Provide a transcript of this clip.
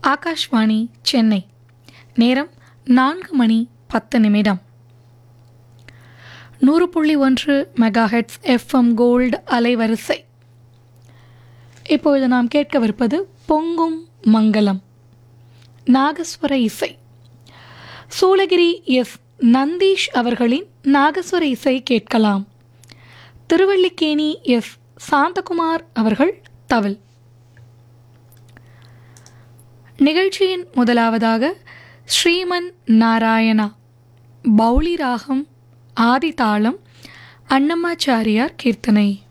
ஆகாஷ்வாணி சென்னை. நேரம் 4:10. 100.1 megahertz FM gold அலைவரிசை. இப்பொழுது நாம் கேட்கவிருப்பது பொங்கும் மங்களம், நாகஸ்வர இசை. சூளகிரி எஸ் நந்தீஷ் அவர்களின் நாகஸ்வர இசை கேட்கலாம். திருவல்லிக்கேணி எஸ் சாந்தகுமார் அவர்கள் தவில். நிகழ்ச்சியின் முதலாவதாக ஸ்ரீமன் நாராயணா பௌளி ராகம் ஆதிதாளம் அன்னமாச்சாரியார் கீர்த்தனை.